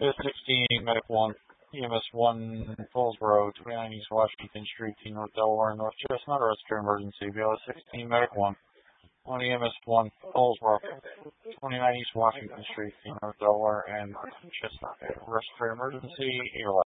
16 Medic 1, EMS 1, Fullsboro, 29 East Washington Street, North Delaware, North Chestnut, rescue emergency. BLS 16 Medic 1 EMS 1, Fullsboro, 29 East Washington Street, North Delaware, and Chestnut. Rescue emergency, your